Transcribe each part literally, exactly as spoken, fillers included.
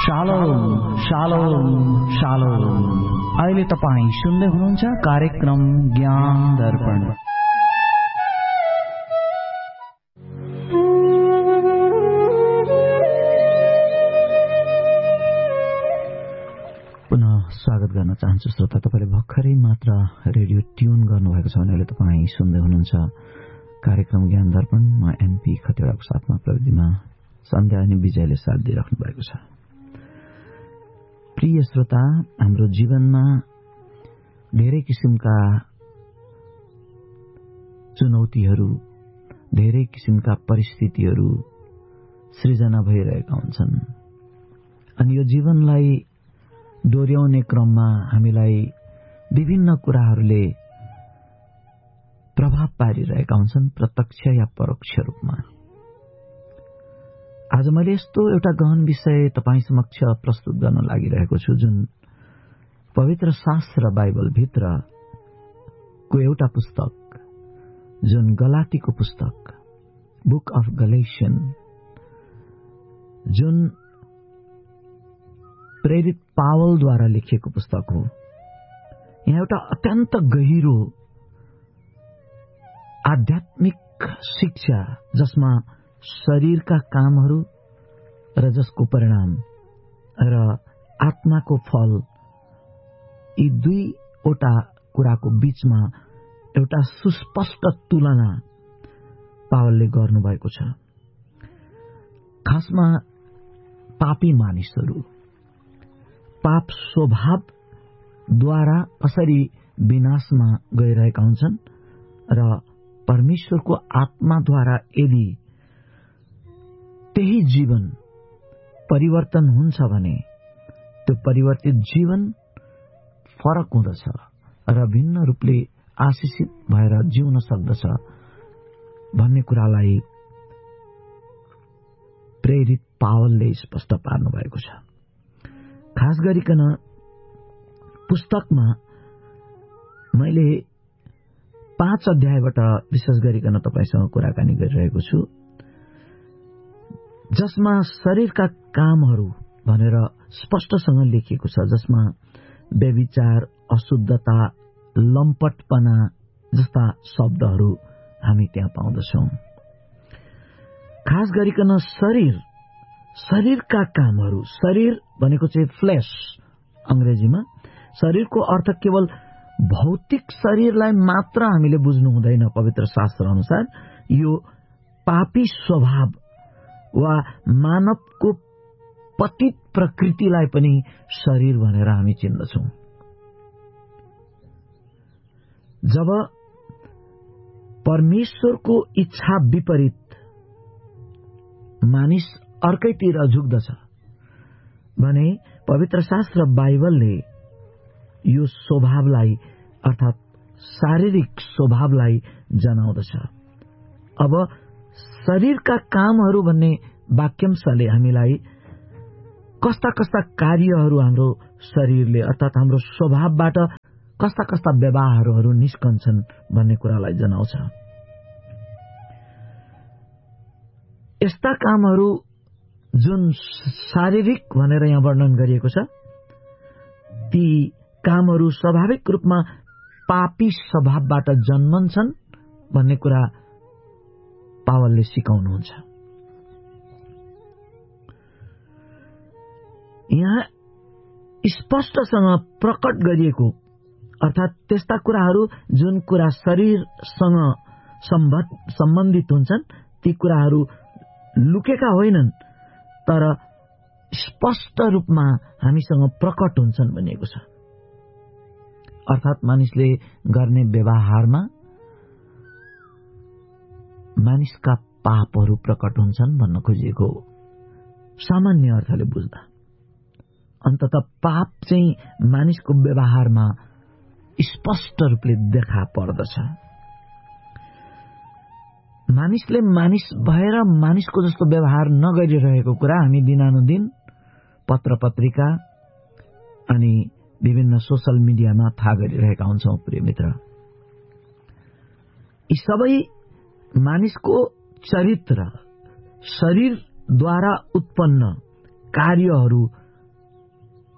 Shalom shalom shalom. अहिले तपाईँ सुन्दै हुनुहुन्छ कार्यक्रम ज्ञान दर्पण। पुनः स्वागत गर्न चाहन्छु श्रोता, तपाईले भर्खरै मात्र रेडियो ट्युन गर्नुभएको छ भने अहिले तपाईँ सुन्दै हुनुहुन्छ कार्यक्रम ज्ञान दर्पण। म एनपी खतिवडाको साथमा प्रविधिमा सन्ध्या अनि विजयले साथ दिइराख्नु भएको छ। प्रिय श्रोता, हाम्रो जीवनमा धेरै किसिमका चुनौतीहरू, धेरै किसिमका परिस्थितिहरू सृजना भइरहेका हुन्छन् अनि यो जीवनलाई दोहोर्याउने क्रममा हामीलाई विभिन्न कुराहरूले प्रभाव पारिरहेका हुन्छन्, प्रत्यक्ष या परोक्ष रूपमा। आज मैले यस्तो एउटा गहन विषय तपाईँ समक्ष प्रस्तुत गर्न लागिरहेको छु, जुन पवित्र शास्त्र बाइबल भित्रको एउटा पुस्तक, जुन गलातीको पुस्तक, बुक अफ गलेशियन, जुन प्रेरित पावलद्वारा लेखिएको पुस्तक हो। यहाँ एउटा अत्यन्त गहिरो आध्यात्मिक शिक्षा, जसमा शरीरका कामहरू र जसको परिणाम र आत्माको फल, यी दुईवटा कुराको बीचमा एउटा सुस्पष्ट तुलना पावलले गर्नुभएको छ। खासमा पापी मानिसहरू पाप स्वभावद्वारा कसरी विनाशमा गइरहेका हुन्छन् र परमेश्वरको आत्माद्वारा यदि त्यही जीवन परिवर्तन हुन्छ भने त्यो परिवर्तित जीवन फरक हुँदछ र भिन्न रूपले आशिषित भएर जिउन सक्दछ भन्ने कुरालाई प्रेरित पावलले स्पष्ट पार्नु भएको छ। खास गरिकन पुस्तकमा मैले पाँच अध्यायबाट विशेष गरिकन तपाईसँग कुराकानी गरिरहेको छु, जसमा शरीरका कामहरू भनेर स्पष्टसँग लेखिएको छ, जसमा व्यभिचार, अशुद्धता, लम्पटपना जस्ता शब्दहरू हामी त्यहाँ पाउँदछौं। खास गरिकन शरीर शरीरका कामहरू, शरीर भनेको चाहिँ फ्लेश अंग्रेजीमा। शरीरको अर्थ केवल भौतिक शरीरलाई मात्र हामीले बुझ्नु हुँदैन। पवित्र शास्त्र अनुसार यो पापी स्वभाव वा मानवको पतित प्रकृतिलाई पनि शरीर भनेर हामी चिन्दछौं। जब परमेश्वरको इच्छा विपरीत मानिस अर्कैतिर झुक्दछ भने पवित्र शास्त्र बाइबलले यो स्वभावलाई अर्थात शारीरिक स्वभावलाई जनाउँदछ। अब शरीरका कामहरू भन्ने वाक्यांशले हामीलाई कस्ता कस्ता कार्यहरू हाम्रो शरीरले अर्थात हाम्रो स्वभावबाट कस्ता कस्ता व्यवहारहरू निस्कन्छन् भन्ने कुरालाई जनाउँछ। यस्ता कामहरू जुन शारीरिक भनेर यहाँ वर्णन गरिएको छ, ती कामहरू स्वाभाविक रूपमा पापी स्वभावबाट जन्मन्छन् भन्ने कुरा पावलले सिकाउनुहुन्छ। यहाँ स्पष्टसँग प्रकट गरिएको अर्थात त्यस्ता कुराहरू जुन कुरा शरीरसँग सम्बन्धित हुन्छन्, ती कुराहरू लुकेका होइनन् तर स्पष्ट रूपमा हामीसँग प्रकट हुन्छन् भनिएको छ। अर्थात मानिसले गर्ने व्यवहारमा मानिसका पापहरू प्रकट हुन्छन् भन्न खोजिएको हो सामान्य अर्थले बुझ्दा। अन्ततः पाप चाहिँ मानिसको व्यवहारमा स्पष्ट रूपले देखा पर्दछ। मानिसले मानिस भएर मानिसको जस्तो व्यवहार नगरिरहेको कुरा हामी दिनानुदिन पत्र पत्रिका अनि विभिन्न सोशल मिडियामा थाहा गरिरहेका हुन्छौं। प्रिय मित्र, यी सबै मानिसको चरित्र, शरीरद्वारा उत्पन्न कार्यहरू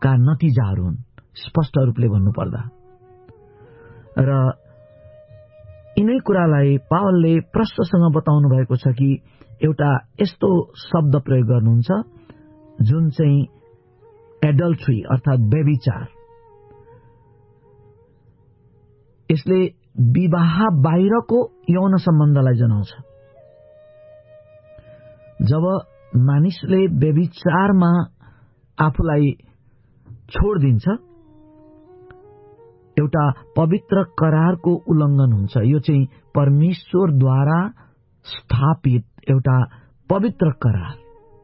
का नतिजाहरू हुन्, स्पष्ट रूपले भन्नुपर्दा। र यिनै कुरालाई पावलले प्रश्नसँग बताउनु भएको छ कि एउटा यस्तो शब्द प्रयोग गर्नुहुन्छ जुन चाहिँ एडल्ट्री अर्थात् व्यभिचार, यसले विवाह बाहिरको यौन सम्बन्धलाई जनाउँछ। जब मानिसले व्यभिचारमा आफूलाई छोड्दिन्छ, एउटा पवित्र करारको उल्लङ्घन हुन्छ। यो चाहिँ परमेश्वरद्वारा स्थापित एउटा पवित्र करार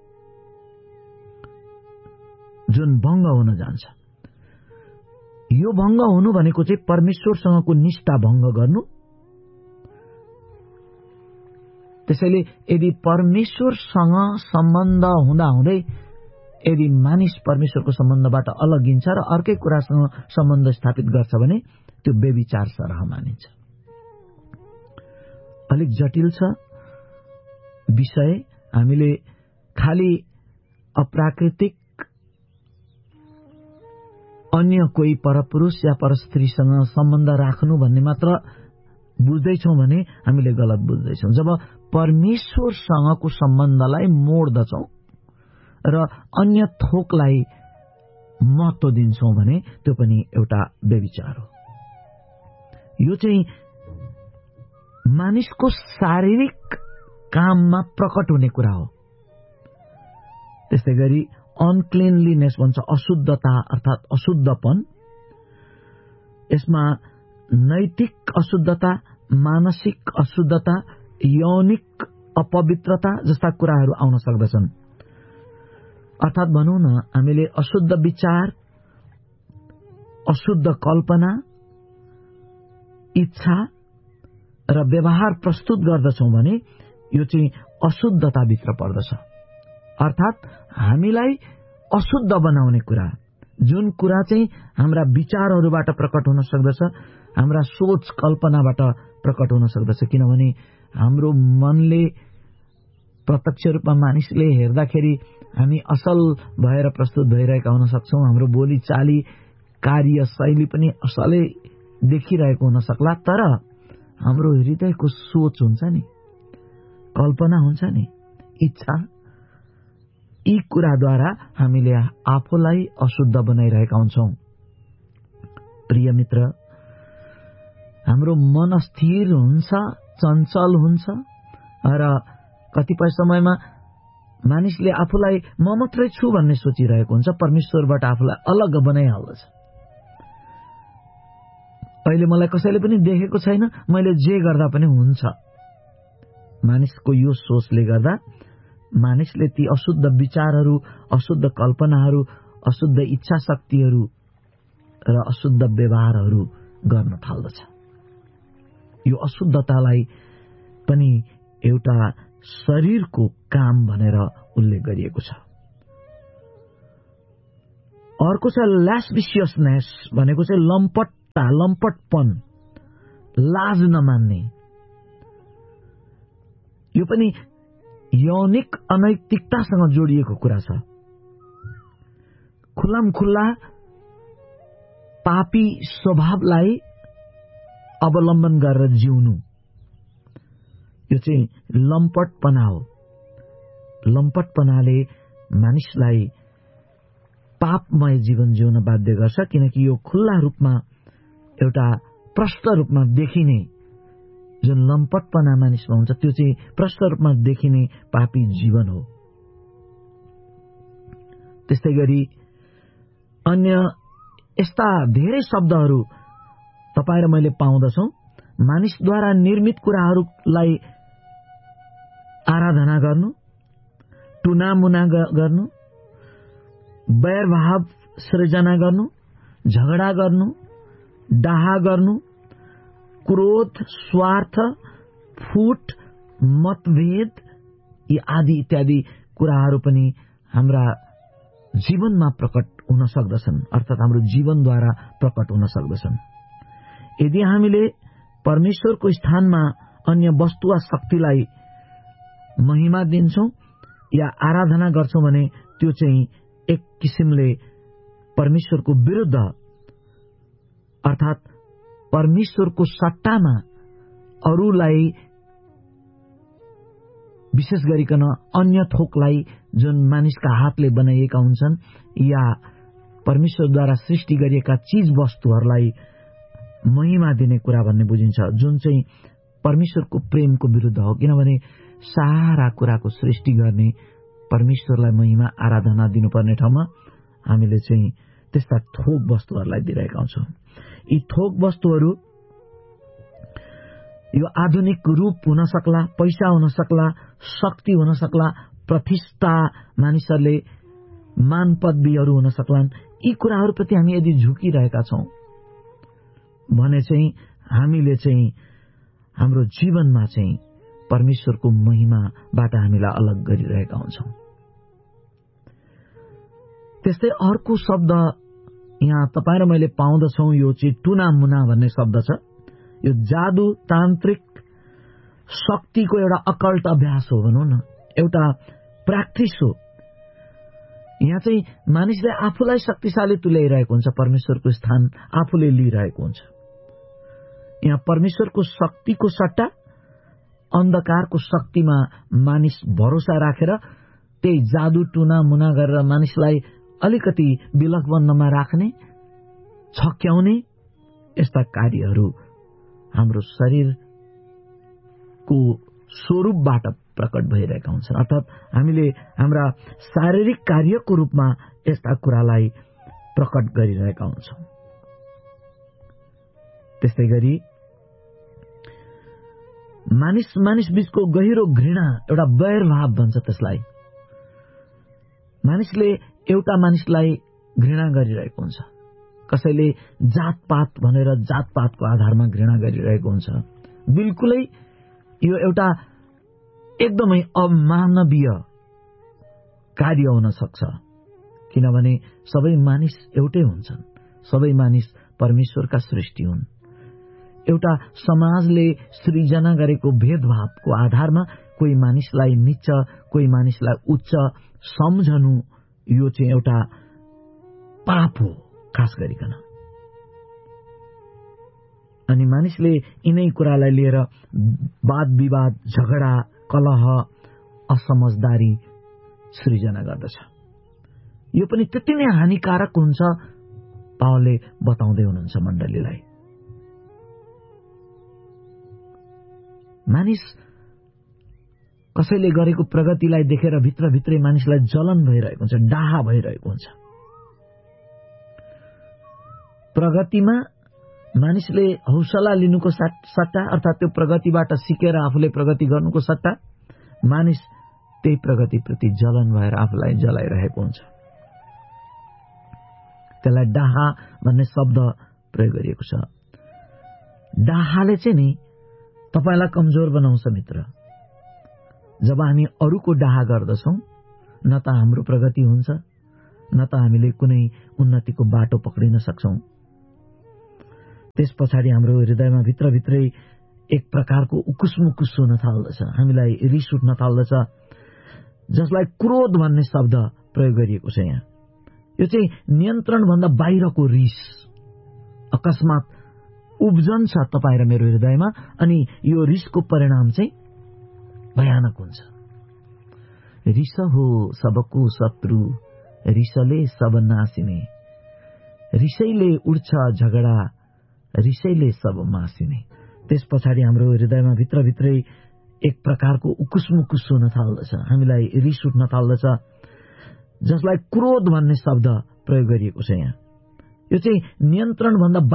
जुन भङ्ग हुन जान्छ। यो भङ्ग हुनु भनेको चाहिँ परमेश्वरसँगको निष्ठा भङ्ग गर्नु। त्यसैले यदि परमेश्वरसँग सम्बन्ध हुँदाहुँदै यदि मानिस परमेश्वरको सम्बन्धबाट अलगिन्छ र अर्कै कुरासँग सम्बन्ध स्थापित गर्छ भने त्यो व्यभिचार सरह मानिन्छ। अलिक जटिल छ विषय। हामीले खालि अप्राकृतिक अन्य कोही परपुरुष या परस्त्रीसँग सम्बन्ध राख्नु भन्ने मात्र बुझ्दैछौँ भने हामीले गलत बुझ्दैछौँ। जब परमेश्वरसँगको सम्बन्धलाई मोड्दछौँ र अन्य थोकलाई महत्त्व दिन्छौँ भने त्यो पनि एउटा व्यभिचार हो। यो चाहिँ मानिसको शारीरिक काममा प्रकट हुने कुरा हो। त्यस्तै गरी अनक्लिनलीनेस भन्छ, अशुद्धता अर्थात् अशुद्धपन। यसमा नैतिक अशुद्धता, मानसिक अशुद्धता, यौनिक अपवित्रता जस्ता कुराहरू आउन सक्दछन्। अर्थात् भनौँ न, हामीले अशुद्ध विचार, अशुद्ध कल्पना, इच्छा र व्यवहार प्रस्तुत गर्दछौँ भने यो चाहिँ अशुद्धताभित्र पर्दछ। अर्थात् हामीलाई अशुद्ध बनाउने कुरा, जुन कुरा चाहिँ हाम्रा विचारहरूबाट प्रकट हुन सक्दछ, हाम्रा सोच कल्पनाबाट प्रकट हुन सक्दछ। किनभने हाम्रो मनले प्रत्यक्ष रूपमा मानिसले हेर्दाखेरि हामी असल भएर प्रस्तुत भइरहेका हुन सक्छौँ। हाम्रो बोली चाली, कार्य शैली पनि असलै देखिरहेको हुन सक्ला, तर हाम्रो हृदयको सोच हुन्छ नि, कल्पना हुन्छ नि, इच्छा, यी कुराद्वारा हामीले आफूलाई अशुद्ध बनाइरहेका हुन्छौँ। प्रिय मित्र, हाम्रो मन अस्थिर हुन्छ, चञ्चल हुन्छ र कतिपय समयमा मानिसले आफूलाई म मात्रै छु भन्ने सोचिरहेको हुन्छ, परमेश्वरबाट आफूलाई अलग बनाइहाल्दछ। अहिले मलाई कसैले पनि देखेको छैन, मैले जे गर्दा पनि हुन्छ। मानिसको यो सोचले गर्दा मानिसले ती अशुद्ध विचारहरू, अशुद्ध कल्पनाहरू, अशुद्ध इच्छा शक्तिहरू र अशुद्ध व्यवहारहरू गर्न थाल्दछ। यो अशुद्धतालाई पनि एउटा शरीरको काम भनेर उल्लेख गरिएको छ। अर्को छ ल्यास्बिसियसनेस भनेको चाहिँ लम्पटता, लम्पटपन, लाज नमान्ने। यो पनि यौनिक अनैतिकतासँग जोडिएको कुरा छ। खुल्लाम खुल्ला पापी स्वभावलाई अवलम्बन गरेर जिउनु, यो चाहिँ लम्पटपना हो। लम्पटपनाले मानिसलाई पापमय जीवन जिउन बाध्य गर्छ, किनकि यो खुल्ला रूपमा एउटा प्रष्ट रूपमा देखिने जुन लम्पटपना मानिसमा हुन्छ त्यो चाहिँ प्रष्ट रूपमा देखिने पापी जीवन हो। त्यस्तै गरी अन्य यस्ता धेरै शब्दहरू तपाईँ र मैले पाउँदछौँ। मानिसद्वारा निर्मित कुराहरूलाई आराधना गर्नु, टुनामुना गर्नु, वैरभाव सृजना गर्नु, झगडा गर्नु, डाहा गर्नु, क्रोध, स्वार्थ, फुट, मतभेद, यी आदि इत्यादि कुराहरू पनि हाम्रा जीवनमा प्रकट हुन सक्दछन्, अर्थात् हाम्रो जीवनद्वारा प्रकट हुन सक्दछन्। यदि हामीले परमेश्वरको स्थानमा अन्य वस्तु वा शक्तिलाई महिमा दिन्छौं या आराधना गर्छौं भने त्यो चाहिँ एक किसिमले परमेश्वरको विरुद्ध अर्थात परमेश्वरको सट्टामा अरूलाई विशेष गरिकन अन्य थोकलाई जुन मानिसका हातले बनाइएका हुन्छन् या परमेश्वरद्वारा सृष्टि गरिएका चीज वस्तुहरूलाई महिमा दिने कुरा भन्ने बुझिन्छ, जुन चाहिँ परमेश्वरको प्रेमको विरुद्ध हो। किनभने सारा कुराको सृष्टि गर्ने परमेश्वरलाई महिमा आराधना दिनुपर्ने ठाउँमा हामीले चाहिँ त्यस्ता थोक वस्तुहरूलाई दिइरहेका हुन्छौँ। यी थोक वस्तुहरू यो आधुनिक रूप हुन सक्ला, पैसा हुन सक्ला, शक्ति हुन सक्ला, प्रतिष्ठा, मानिसहरूले मान पदवीहरू हुन सक्लान्। यी कुराहरूप्रति हामी यदि झुकिरहेका छौं भने चाहिँ हामीले चाहिँ हाम्रो जीवनमा चाहिँ परमेश्वरको महिमाबाट हामीलाई अलग गरिरहेका हुन्छौं। त्यस्तै अर्को शब्द यहाँ तपाईँ र मैले पाउँदछौं, यो चाहिँ टुना मुना भन्ने शब्द छ। यो जादु तान्त्रिक शक्तिको एउटा अकल्ट अभ्यास हो भनौं न, एउटा प्र्याक्टिस हो। यहाँ चाहिँ मानिसले आफूलाई शक्तिशाली तुल्याइरहेको हुन्छ, परमेश्वरको स्थान आफूले लिइरहेको हुन्छ। यहाँ परमेश्वरको शक्तिको सट्टा अन्धकारको शक्तिमा मानिस भरोसा राखेर त्यही जादु टुना मुना गरेर मानिसलाई अलिकति विलग्नमा राख्ने, छक्याउने यस्ता कार्यहरू हाम्रो शरीरको स्वरूपबाट प्रकट भइरहेका हुन्छन्। अर्थात हामीले हाम्रा शारीरिक कार्यको रूपमा यस्ता कुरालाई प्रकट गरिरहेका हुन्छौं। त्यस्तै गरी मानिस मानिस बीचको गहिरो घृणा, एउटा वैरभाव भन्छ त्यसलाई। मानिसले एउटा मानिसलाई घृणा गरिरहेको हुन्छ, कसैले जातपात भनेर जातपातको आधारमा घृणा गरिरहेको हुन्छ। बिल्कुलै यो एउटा एकदमै अमानवीय कार्य हुन सक्छ, किनभने सबै मानिस एउटै हुन्छन्, सबै मानिस परमेश्वरका सृष्टि हुन्। एउटा समाजले सृजना गरेको भेदभावको आधारमा कोही मानिसलाई नीच, कोही मानिसलाई उच्च सम्झनु, यो चाहिँ एउटा पाप हो खास गरिकन। अनि मानिसले यिनै कुरालाई लिएर वाद विवाद, झगडा, कलह, असमझदारी सृजना गर्दछ। यो पनि त्यति नै हानिकारक हुन्छ, पावलले बताउँदै हुनुहुन्छ मण्डलीलाई। मानिस कसैले गरेको प्रगतिलाई देखेर भित्रभित्रै मानिसलाई जलन भइरहेको हुन्छ, डाहा भइरहेको हुन्छ। प्रगतिमा मानिसले हौसला लिनुको सट्टा, अर्थात त्यो प्रगतिबाट सिकेर आफूले प्रगति गर्नुको सट्टा मानिस त्यही प्रगतिप्रति जलन भएर आफूलाई जलाइरहेको हुन्छ। त्यसलाई डाहा भन्ने शब्द प्रयोग गरिएको छ। डाहाले चाहिँ नि तपाईलाई कमजोर बनाउँछ मित्र। जब हामी अरूको डाहा गर्दछौं, न त हाम्रो प्रगति हुन्छ, न त हामीले कुनै उन्नतिको बाटो पक्रिन सक्छौं। त्यस पछाडि हाम्रो हृदयमा भित्रभित्रै एक प्रकारको उकुसमुकुस हुन थाल्दछ, हामीलाई रिस उठ्न थाल्दछ, जसलाई क्रोध भन्ने शब्द प्रयोग गरिएको छ। यहाँ यो चाहिँ नियन्त्रणभन्दा बाहिरको रिस अकस्मात उब्जन्छ तपाईँ र मेरो हृदयमा, अनि यो रिसको परिणाम चाहिँ भयानक हुन्छ। रिस हो सबको शत्रु, रिसले सब नासिने, रिसैले उड्छ झगडा, रिसैले सब मासिने। त्यस पछाडि हाम्रो हृदयमा भित्रभित्रै एक प्रकारको उकुसमुकुस हुन थाल्दछ, हामीलाई रिस उठ्न थाल्दछ, जसलाई क्रोध भन्ने शब्द प्रयोग गरिएको छ। यहाँ यो चाहिँ नियन्त्रणभन्दा